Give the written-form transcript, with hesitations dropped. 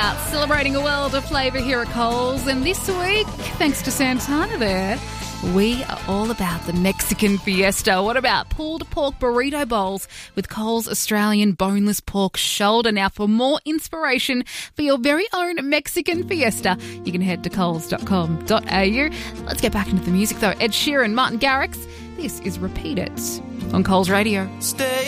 about celebrating a world of flavour here at Coles. And this week, thanks to Santana there, we are all about the Mexican fiesta. What about pulled pork burrito bowls with Coles Australian boneless pork shoulder? Now, for more inspiration for your very own Mexican fiesta, you can head to coles.com.au. Let's get back into the music, though. Ed Sheeran, Martin Garrix. This is Repeat It on Coles Radio. Stay